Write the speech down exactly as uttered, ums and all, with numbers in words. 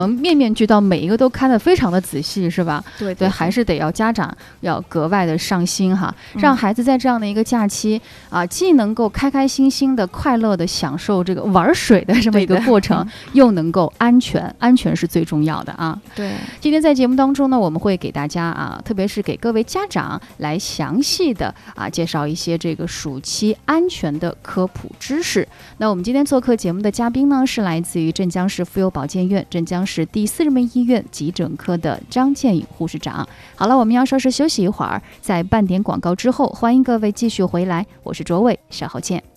面面俱到，每一个都看得非常的仔细，是吧？ 对 对, 对，还是得要家长要格外的上心哈，让孩子在这样的一个假期啊，既能够开开心心的、快乐的享受这个玩水的这么一个过程，又能够安全，安全是最重要的啊。 对， 今天在节目当中呢，我们会给大家啊，特别是给各位家长来详细的啊介绍一些这个暑期安全的科普知识。那我们今天做客节目的嘉宾呢，是来自于镇江市妇幼保健院镇江市第四人民医院急诊科的张建颖护士长。好了，我们要稍事休息一会儿，在半点广告之后，欢迎各位继续回来，我是卓伟，稍后见。